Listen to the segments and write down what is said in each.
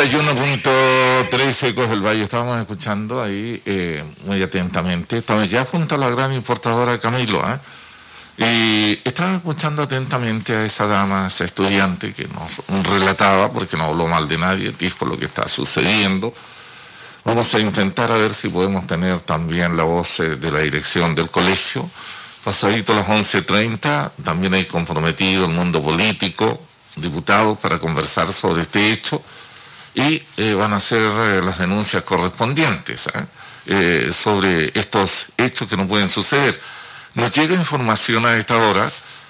91.3 Ecos del Valle, estábamos escuchando ahí muy atentamente. Estamos ya junto a la gran importadora Camilo, y estaba escuchando atentamente a esa dama, esa estudiante que nos relataba, porque no habló mal de nadie, dijo lo que está sucediendo. Vamos a intentar a ver si podemos tener también la voz de la dirección del colegio. Pasadito a las 11:30, también hay comprometido el mundo político, diputados, para conversar sobre este hecho, y van a hacer las denuncias correspondientes sobre estos hechos que no pueden suceder. Nos llega información a esta hora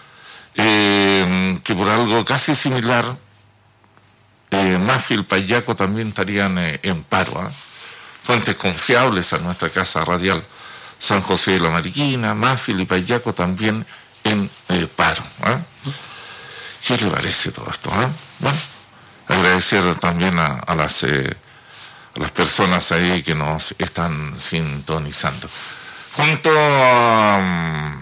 que por algo casi similar, Mafia y el Payaco también estarían en paro. Fuentes confiables a nuestra casa radial, San José de la Mariquina, Mafia y Payaco también en paro. ¿Qué le parece todo esto? Bueno, agradecer también a las personas ahí que nos están sintonizando. Junto a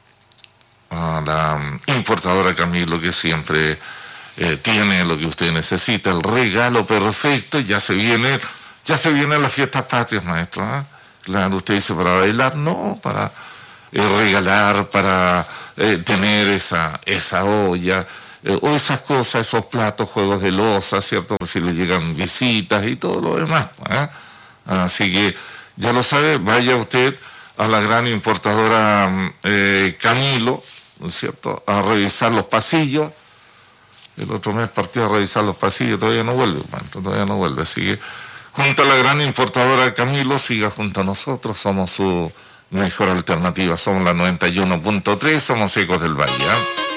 la importadora Camilo, que siempre tiene lo que usted necesita, el regalo perfecto. Ya se vienen las fiestas patrias, maestro. Claro, usted dice, para bailar, no, para regalar, para tener esa olla, o esas cosas, esos platos, juegos de loza, ¿cierto? Si le llegan visitas y todo lo demás. Así que, ya lo sabe, vaya usted a la gran importadora Camilo, ¿cierto? A revisar los pasillos. El otro mes partió a revisar los pasillos, todavía no vuelve, así que junto a la gran importadora Camilo, siga junto a nosotros, somos su mejor alternativa, somos la 91.3, somos Ecos del Valle.